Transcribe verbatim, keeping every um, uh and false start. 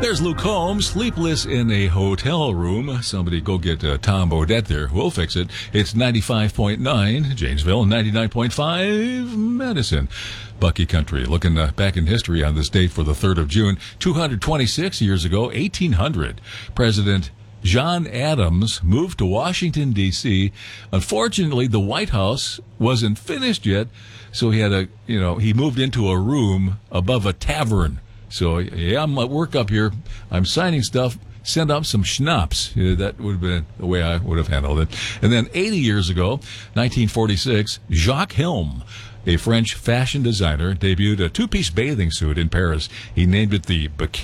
There's Luke Combs, sleepless in a hotel room. Somebody go get uh, Tom Bodette there. We'll fix it. It's ninety-five point nine Janesville, ninety-nine point five Madison. Bucky Country. Looking uh, back in history on this date for the third of June, two hundred twenty-six years ago, eighteen hundred, President John Adams moved to Washington, D C Unfortunately, the White House wasn't finished yet, so he had a, you know, he moved into a room above a tavern. So, yeah, I'm at work up here. I'm signing stuff. Send up some schnapps. Yeah, that would have been the way I would have handled it. And then eighty years ago, nineteen forty-six, Jacques Helm, a French fashion designer, debuted a two-piece bathing suit in Paris. He named it the Bikini